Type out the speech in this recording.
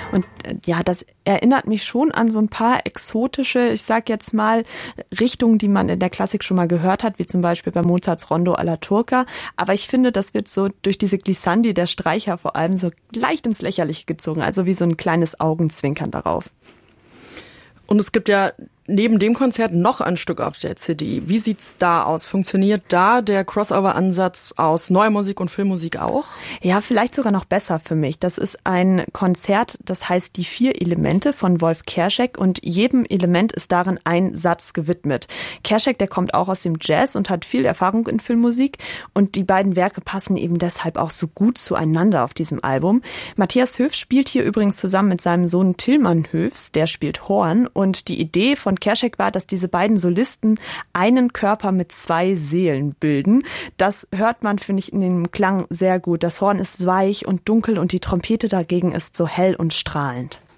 Und ja, das erinnert mich schon an so ein paar exotische, ich sag jetzt mal, Richtungen, die man in der Klassik schon mal gehört hat, wie zum Beispiel bei Mozarts Rondo alla Turca. Aber ich finde, das wird so durch diese Glissandi der Streicher vor allem so leicht ins Lächerliche gezogen, also wie so ein kleines Augenzwinkern darauf. Und es gibt ja neben dem Konzert noch ein Stück auf der CD. Wie sieht's da aus? Funktioniert da der Crossover-Ansatz aus Neue Musik und Filmmusik auch? Ja, vielleicht sogar noch besser für mich. Das ist ein Konzert, das heißt Die 4 Elemente von Wolf Kerschek und jedem Element ist darin ein Satz gewidmet. Kerschek, der kommt auch aus dem Jazz und hat viel Erfahrung in Filmmusik und die beiden Werke passen eben deshalb auch so gut zueinander auf diesem Album. Matthias Höfs spielt hier übrigens zusammen mit seinem Sohn Tilman Höfs, der spielt Horn und die Idee von Kerschek war, dass diese beiden Solisten einen Körper mit 2 Seelen bilden. Das hört man, finde ich, in dem Klang sehr gut. Das Horn ist weich und dunkel und die Trompete dagegen ist so hell und strahlend.